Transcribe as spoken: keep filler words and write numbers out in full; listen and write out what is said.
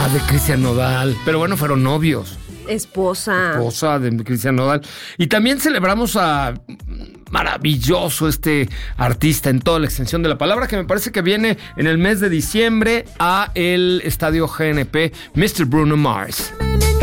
mamá de Cristian Nodal. Pero bueno, fueron novios. Esposa. Esposa de Cristian Nodal. Y también celebramos a maravilloso este artista en toda la extensión de la palabra, que me parece que viene en el mes de diciembre a el Estadio G N P, mister Bruno Mars.